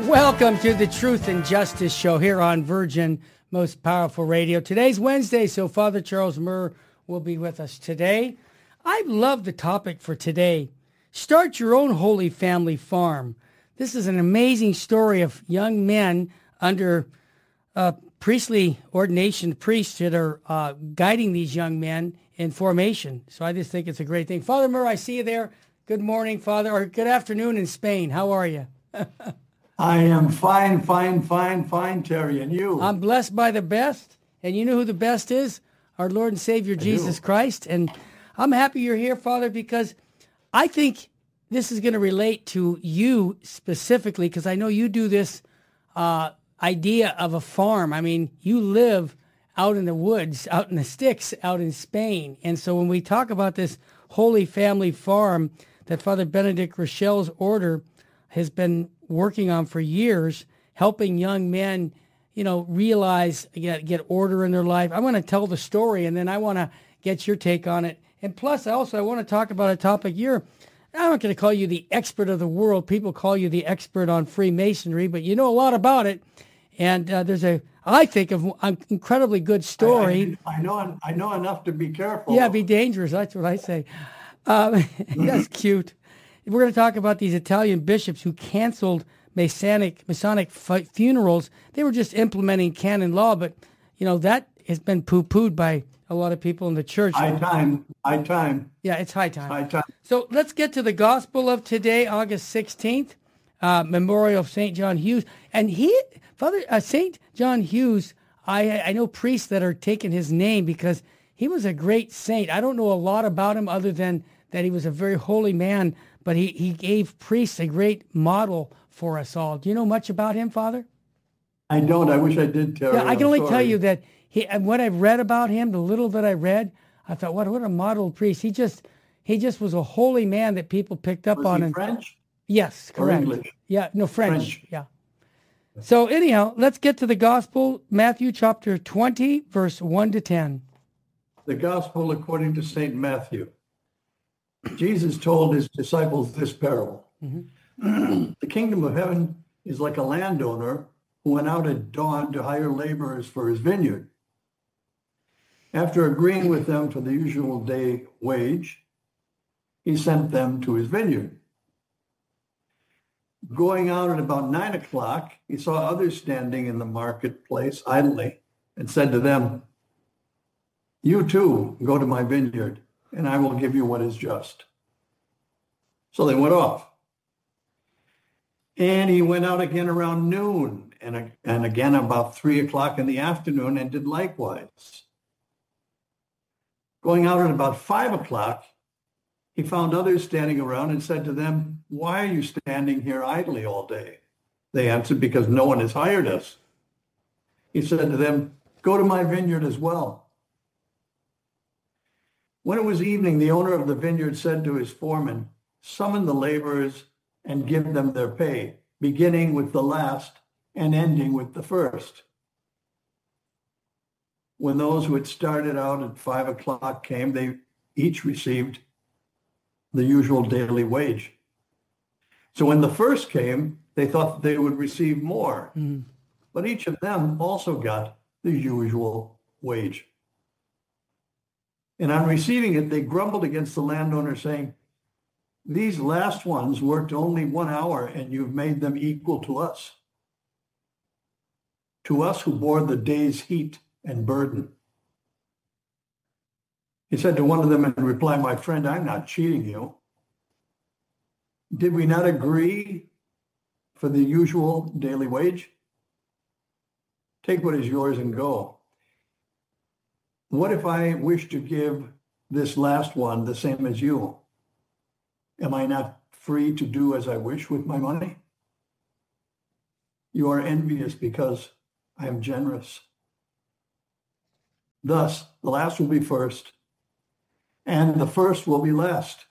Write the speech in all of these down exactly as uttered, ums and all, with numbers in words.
Welcome to the Truth and Justice Show here on Virgin Most Powerful Radio. Today's Wednesday, so Father Charles Murr will be with us today. I love the topic for today. Start your own Holy Family Farm. This is an amazing story of young men under uh, priestly ordination priests that are uh, guiding these young men in formation. So I just think it's a great thing. Father Murr, I see you there. Good morning, Father, or good afternoon in Spain. How are you? I am fine, fine, fine, fine, Terry. And you? I'm blessed by the best. And you know who the best is? Our Lord and Savior, I Jesus do. Christ. And I'm happy you're here, Father, because I think this is going to relate to you specifically, because I know you do this uh, idea of a farm. I mean, you live out in the woods, out in the sticks, out in Spain. And so when we talk about this Holy Family Farm that Father Benedict Rochel's order has been working on for years, helping young men, you know, realize, get, get order in their life. I want to tell the story, and then I want to get your take on it. And plus, also, I want to talk about a topic you're, I'm not going to call you the expert of the world. People call you the expert on Freemasonry, but you know a lot about it. And uh, there's a, I think, of an incredibly good story. I, I, I know I know enough to be careful. Yeah, be dangerous. That's what I say. Um, that's cute. We're going to talk about these Italian bishops who canceled Masonic Masonic f- funerals. They were just implementing canon law, but you know that has been poo-pooed by a lot of people in the church. High time, high time. Yeah, it's high time. High time. So let's get to the gospel of today, August sixteenth, uh, memorial of Saint John Hughes, and he, Father uh, Saint John Hughes. I I know priests that are taking his name because he was a great saint. I don't know a lot about him other than that he was a very holy man. But he, he gave priests a great model for us all. Do you know much about him, Father? I don't. I wish I did, Terry. Yeah, I can I'm only sorry. tell you that he, and what I've read about him, the little that I read, I thought, what what a model priest. He just he just was a holy man that people picked up Was on. he And French? yes, Or correct. English? Yeah, no, French. French. Yeah. So anyhow, let's get to the gospel, Matthew chapter twenty, verse one to ten. The gospel according to Saint Matthew. Jesus told his disciples this parable. Mm-hmm. The kingdom of heaven is like a landowner who went out at dawn to hire laborers for his vineyard. After agreeing with them for the usual day wage, he sent them to his vineyard. Going out at about nine o'clock, he saw others standing in the marketplace idly and said to them, "You too go to my vineyard, and I will give you what is just." So they went off. And he went out again around noon and, and again about three o'clock in the afternoon and did likewise. Going out at about five o'clock, he found others standing around and said to them, "Why are you standing here idly all day?" They answered, "Because no one has hired us." He said to them, "Go to my vineyard as well." When it was evening, the owner of the vineyard said to his foreman, "Summon the laborers and give them their pay, beginning with the last and ending with the first." When those who had started out at five o'clock came, they each received the usual daily wage. So when the first came, they thought they would receive more, mm. but each of them also got the usual wage. And on receiving it, they grumbled against the landowner, saying, "These last ones worked only one hour, and you've made them equal to us, to us who bore the day's heat and burden." He said to one of them in reply, "My friend, I'm not cheating you. Did we not agree for the usual daily wage? Take what is yours and go. What if I wish to give this last one the same as you? Am I not free to do as I wish with my money? You are envious because I am generous. Thus, the last will be first, and the first will be last."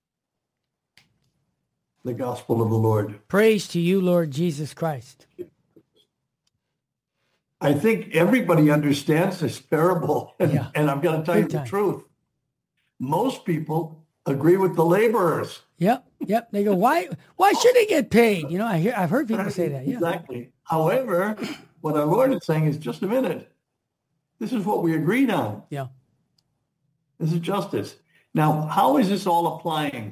The gospel of the Lord. Praise to you, Lord Jesus Christ. I think everybody understands this parable, and, yeah. and I'm going to tell Big you the time. truth. Most people agree with the laborers. Yep, yep. They go, why why should he get paid? You know, I hear I've heard people say that. Yeah. Exactly. However, what our Lord is saying is, just a minute. This is what we agreed on. Yeah. This is justice. Now, how is this all applying?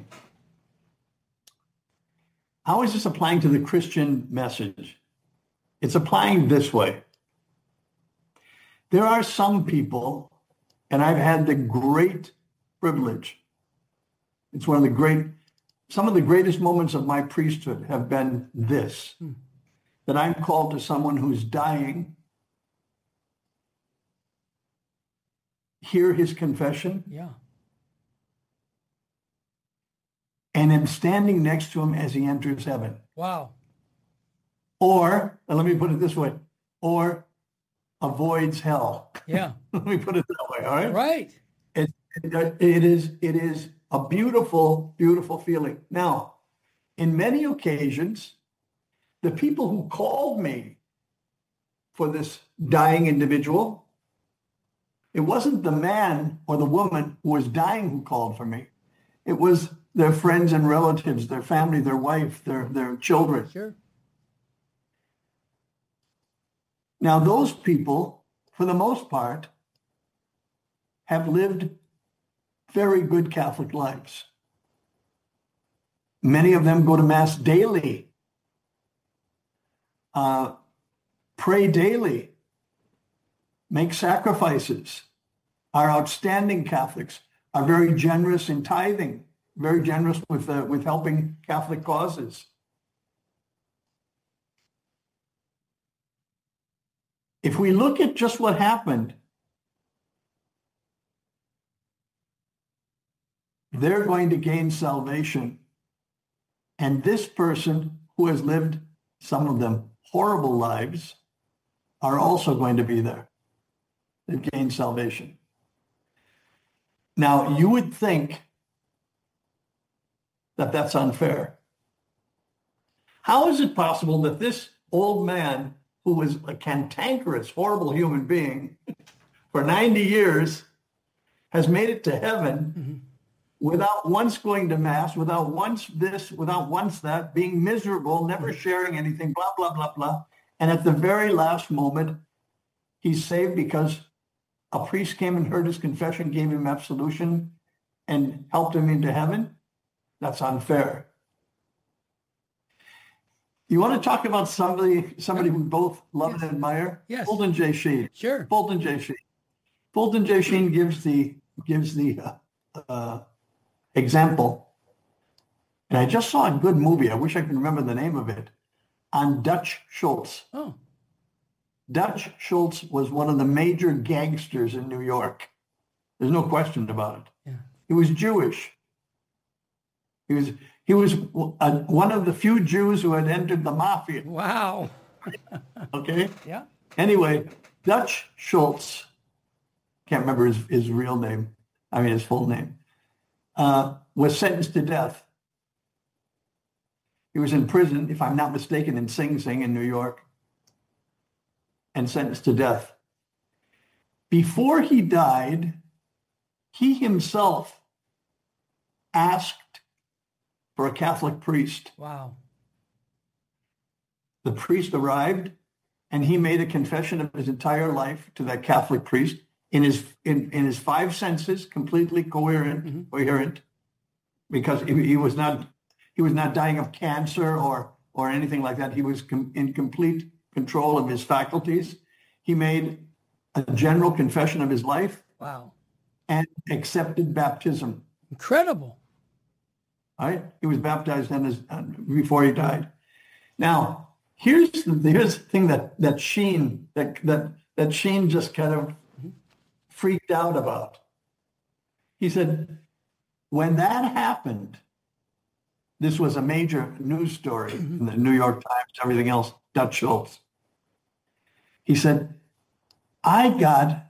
How is this applying to the Christian message? It's applying this way. There are some people, and I've had the great privilege. It's one of the great, some of the greatest moments of my priesthood have been this, hmm. that I'm called to someone who's dying, hear his confession, yeah, and am standing next to him as he enters heaven. Wow. Or, and let me put it this way, or avoids hell. Yeah. Let me put it that way, all right? Right. It, it, it is, it is a beautiful, beautiful feeling. Now, in many occasions, the people who called me for this dying individual, it wasn't the man or the woman who was dying who called for me. It was their friends and relatives, their family, their wife, their, their children. Sure. Now, those people, for the most part, have lived very good Catholic lives. Many of them go to Mass daily, uh, pray daily, make sacrifices, are outstanding Catholics, are very generous in tithing, very generous with, uh, with helping Catholic causes. If we look at just what happened, they're going to gain salvation. And this person who has lived, some of them, horrible lives, are also going to be there. They've gained salvation. Now, you would think that that's unfair. How is it possible that this old man, who was a cantankerous, horrible human being for ninety years, has made it to heaven mm-hmm. without once going to Mass, without once this, without once that, being miserable, never sharing anything, blah, blah, blah, blah. And at the very last moment, he's saved because a priest came and heard his confession, gave him absolution, and helped him into heaven? That's unfair. You want to talk about somebody somebody we both love yes. and admire? Yes. Fulton J. Sheen. Sure. Fulton J. Sheen. Fulton J. Sheen gives the gives the uh, uh, example, and I just saw a good movie. I wish I could remember the name of it, on Dutch Schultz. Oh. Dutch Schultz was one of the major gangsters in New York. There's no question about it. Yeah. He was Jewish. He was he was a, one of the few Jews who had entered the mafia. Wow. Okay. Yeah. Anyway, Dutch Schultz, can't remember his, his real name, I mean his full name, uh, was sentenced to death. He was in prison, if I'm not mistaken, in Sing Sing in New York, and sentenced to death. Before he died, he himself asked for a Catholic priest. Wow. The priest arrived, and he made a confession of his entire life to that Catholic priest in his in, in his five senses, completely coherent, mm-hmm. coherent, because he, he was not he was not dying of cancer or or anything like that. He was com- in complete control of his faculties. He made a general confession of his life. Wow. And accepted baptism. Incredible. Right? He was baptized in his, uh, before he died. Now, here's the, here's the thing that that Sheen that that that Sheen just kind of freaked out about. He said, when that happened, this was a major news story in the New York Times, everything else, Dutch Schultz. He said, I got